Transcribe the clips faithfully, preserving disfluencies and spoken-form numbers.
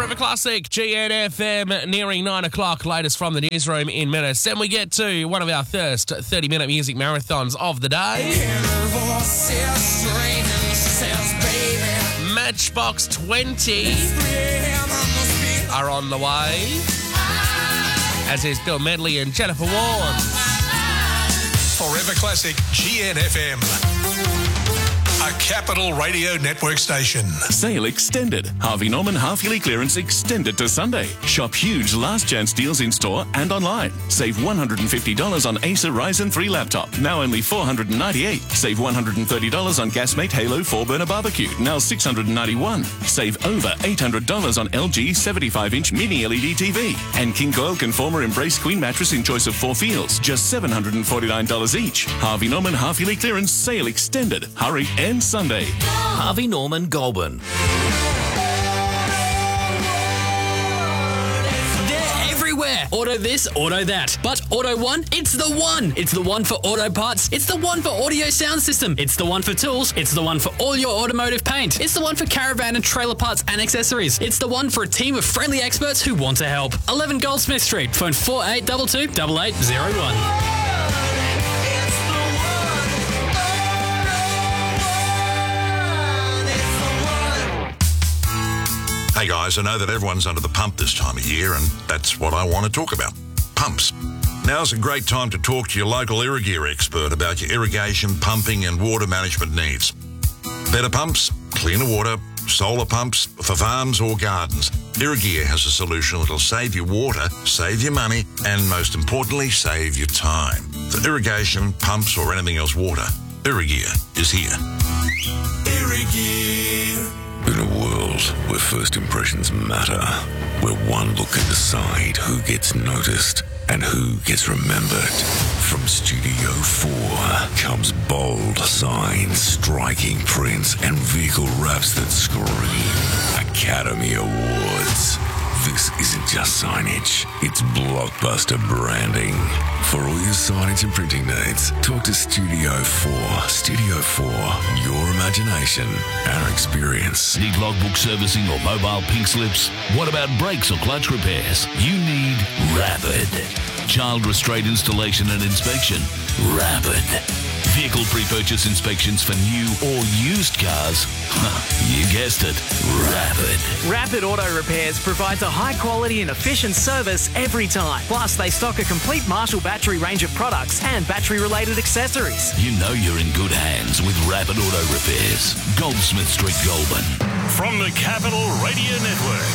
Forever Classic, G N F M, nearing nine o'clock, latest from the newsroom in minutes. Then we get to one of our first thirty-minute music marathons of the day. Matchbox twenty are on the way, as is Bill Medley and Jennifer Warren. Forever Classic, G N F M. A Capital Radio Network station. Sale extended. Harvey Norman half-yearly clearance extended to Sunday. Shop huge last chance deals in store and online. Save one hundred fifty dollars on Acer Ryzen three laptop, now only four hundred ninety-eight dollars. Save one hundred thirty dollars on Gasmate Halo four burner barbecue, now six hundred ninety-one dollars. Save over eight hundred dollars on L G seventy-five inch mini L E D T V. And King Coil Conformer Embrace Queen mattress in choice of four feels, just seven hundred forty-nine dollars each. Harvey Norman half-yearly clearance sale extended. Hurry and Sunday. Harvey Norman Goulburn. They're everywhere. Auto this, auto that. But Auto One, it's the one. It's the one for auto parts. It's the one for audio sound system. It's the one for tools. It's the one for all your automotive paint. It's the one for caravan and trailer parts and accessories. It's the one for a team of friendly experts who want to help. eleven Goldsmith Street. Phone four eight two two, eight eight zero one. Hey guys, I know that everyone's under the pump this time of year, and that's what I want to talk about. Pumps. Now's a great time to talk to your local Irrigear expert about your irrigation, pumping and water management needs. Better pumps, cleaner water, solar pumps for farms or gardens. Irrigear has a solution that'll save you water, save you money, and most importantly, save you time. For irrigation, pumps or anything else water, Irrigear is here. Irrigear. In a world where first impressions matter, where one look can decide who gets noticed and who gets remembered, from Studio four comes bold signs, striking prints, and vehicle wraps that scream Academy Awards. This isn't just signage, it's blockbuster branding. For all your signage and printing needs, talk to Studio four. Studio four, your imagination, our experience. Need logbook servicing or mobile pink slips? What about brakes or clutch repairs? You need Rapid. Child restraint installation and inspection? Rapid. Vehicle pre-purchase inspections for new or used cars? You guessed it, Rapid. Rapid Auto Repairs provides a high quality and efficient service every time. Plus, they stock a complete Marshall battery range of products and battery-related accessories. You know you're in good hands with Rapid Auto Repairs. Goldsmith Street, Goulburn. From the Capital Radio Network.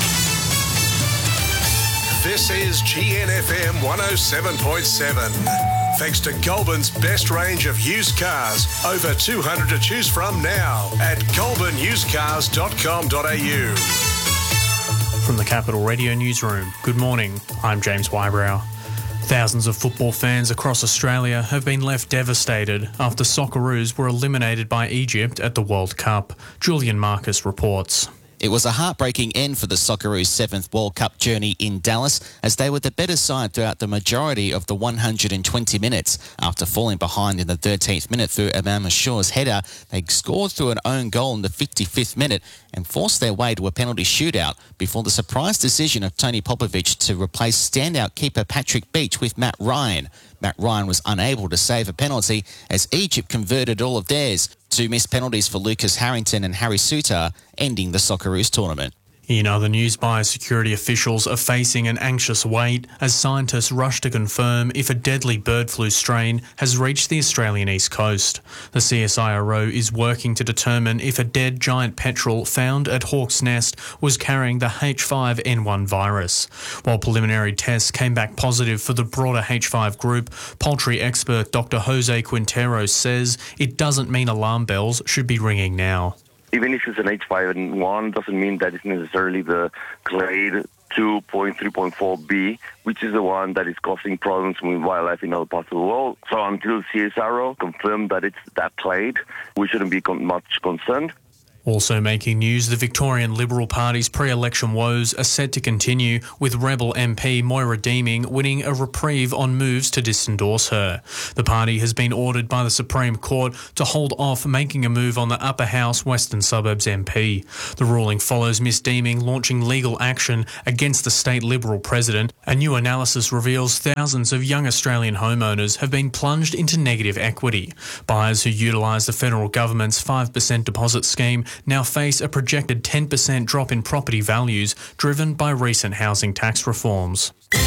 This is G N F M one oh seven point seven. Thanks to Goulburn's best range of used cars. Over two hundred to choose from now at goulburn used cars dot com dot a u. From the Capital Radio Newsroom, good morning, I'm James Wybrow. Thousands of football fans across Australia have been left devastated after Socceroos were eliminated by Egypt at the World Cup. Julian Marcus reports. It was a heartbreaking end for the Socceroos' seventh World Cup journey in Dallas, as they were the better side throughout the majority of the one hundred twenty minutes. After falling behind in the thirteenth minute through Imam Ashur's header, they scored through an own goal in the fifty-fifth minute and forced their way to a penalty shootout before the surprise decision of Tony Popovic to replace standout keeper Patrick Beach with Matt Ryan. Matt Ryan was unable to save a penalty as Egypt converted all of theirs. Two missed penalties for Lucas Harrington and Harry Suter, ending the Socceroos tournament. In other news, biosecurity officials are facing an anxious wait as scientists rush to confirm if a deadly bird flu strain has reached the Australian east coast. The C S I R O is working to determine if a dead giant petrel found at Hawk's Nest was carrying the H five N one virus. While preliminary tests came back positive for the broader H five group, poultry expert Doctor Jose Quintero says it doesn't mean alarm bells should be ringing now. Even if it's an H five N one, doesn't mean that it's necessarily the clade two point three point four B, which is the one that is causing problems with wildlife in other parts of the world. So until C S I R O confirmed that it's that clade, we shouldn't be con- much concerned. Also making news, the Victorian Liberal Party's pre-election woes are set to continue, with Rebel M P Moira Deeming winning a reprieve on moves to disendorse her. The party has been ordered by the Supreme Court to hold off making a move on the Upper House Western Suburbs M P. The ruling follows Miss Deeming launching legal action against the state Liberal president. A new analysis reveals thousands of young Australian homeowners have been plunged into negative equity. Buyers who utilise the federal government's five percent deposit scheme now face a projected ten percent drop in property values driven by recent housing tax reforms.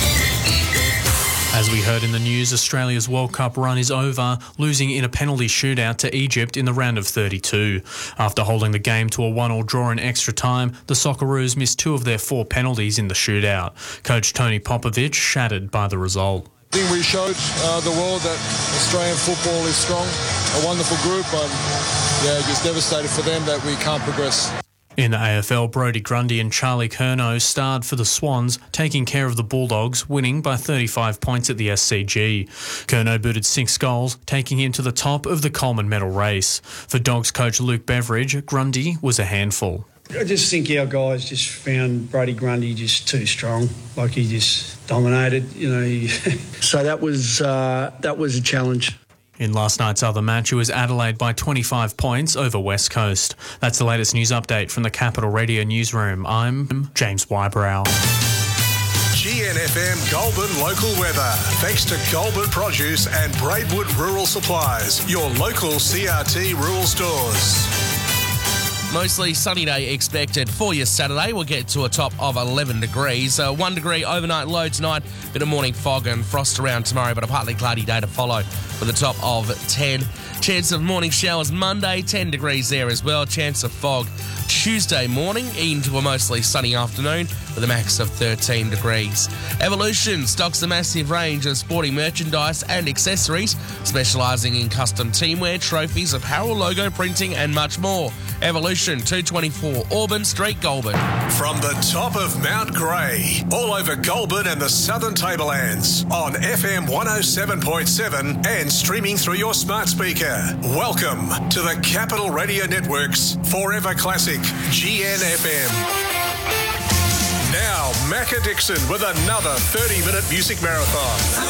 As we heard in the news, Australia's World Cup run is over, losing in a penalty shootout to Egypt in the round of thirty-two. After holding the game to a one-all draw in extra time, the Socceroos missed two of their four penalties in the shootout. Coach Tony Popovich shattered by the result. I think we showed uh, the world that Australian football is strong, a wonderful group, and yeah, just devastated for them that we can't progress. In the A F L, Brodie Grundy and Charlie Curnow starred for the Swans, taking care of the Bulldogs, winning by thirty-five points at the S C G. Curnow booted six goals, taking him to the top of the Coleman medal race. For Dogs coach Luke Beveridge, Grundy was a handful. I just think our guys just found Brodie Grundy just too strong. Like, he just dominated, you know. He so that was uh, that was a challenge. In last night's other match, it was Adelaide by twenty-five points over West Coast. That's the latest news update from the Capital Radio newsroom. I'm James Wybrow. G N F M Goulburn local weather. Thanks to Goulburn Produce and Braidwood Rural Supplies, your local C R T rural stores. Mostly sunny day expected for your Saturday. We'll get to a top of eleven degrees. Uh, one degree overnight low tonight. Bit of morning fog and frost around tomorrow, but a partly cloudy day to follow with a top of ten. Chance of morning showers Monday, ten degrees there as well. Chance of fog Tuesday morning into a mostly sunny afternoon with a max of thirteen degrees. Evolution stocks a massive range of sporting merchandise and accessories, specialising in custom teamwear, trophies, apparel, logo printing and much more. Evolution, two twenty-four Auburn Street, Goulburn. From the top of Mount Grey, all over Goulburn and the Southern Tablelands, on F M one oh seven point seven and streaming through your smart speaker. Welcome to the Capital Radio Network's Forever Classic G N F M. Now, Macca Dixon with another thirty-minute music marathon.